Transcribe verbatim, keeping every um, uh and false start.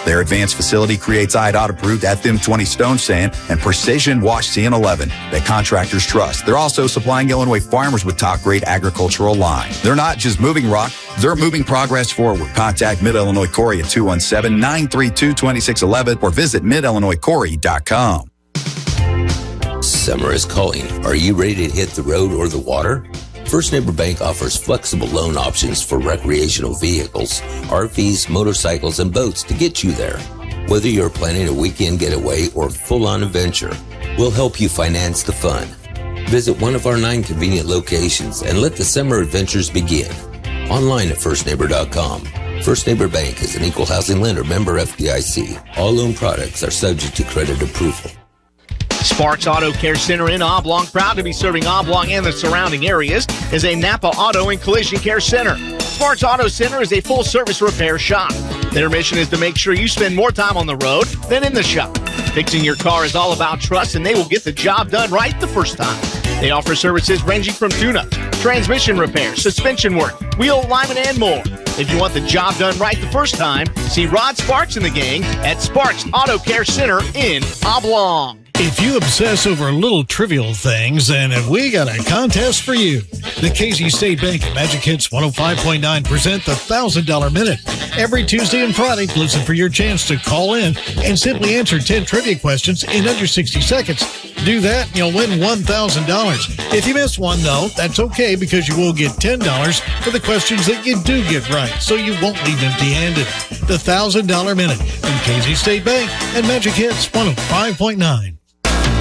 Their advanced facility creates I D O T-approved F M twenty stone sand and precision wash C N eleven that contractors trust. They're also supplying Illinois farmers with top-grade agricultural lime. They're not just moving rock, they're moving progress forward. Contact Mid-Illinois Quarry at two one seven, nine three two, two six one one or visit mid illinois quarry dot com. Summer is calling. Are you ready to hit the road or the water? First Neighbor Bank offers flexible loan options for recreational vehicles, R Vs, motorcycles, and boats to get you there. Whether you're planning a weekend getaway or full-on adventure, we'll help you finance the fun. Visit one of our nine convenient locations and let the summer adventures begin. Online at first neighbor dot com. First Neighbor Bank is an equal housing lender, member F D I C. All loan products are subject to credit approval. Sparks Auto Care Center in Oblong, proud to be serving Oblong and the surrounding areas, is a Napa Auto and Collision Care Center. Sparks Auto Center is a full-service repair shop. Their mission is to make sure you spend more time on the road than in the shop. Fixing your car is all about trust, and they will get the job done right the first time. They offer services ranging from tune-up, transmission repair, suspension work, wheel alignment, and more. If you want the job done right the first time, see Rod Sparks and the gang at Sparks Auto Care Center in Oblong. If you obsess over little trivial things, then have we got a contest for you. The Casey State Bank and Magic Hits one oh five point nine present the one thousand dollars Minute. Every Tuesday and Friday, listen for your chance to call in and simply answer ten trivia questions in under sixty seconds. Do that and you'll win one thousand dollars. If you miss one, though, that's okay because you will get ten dollars for the questions that you do get right, so you won't leave empty-handed. The one thousand dollars Minute from Casey State Bank and Magic Hits one oh five point nine.